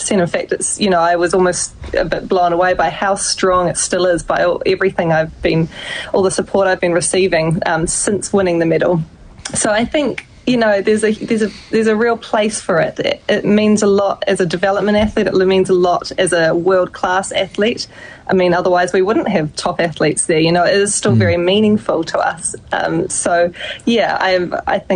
100%. In fact, it's, I was almost a bit blown away by how strong it still is, by all the support I've been receiving since winning the medal. So I think, there's a real place for it. It means a lot as a development athlete. It means a lot as a world-class athlete. I mean, otherwise we wouldn't have top athletes there. It is still very meaningful to us. I think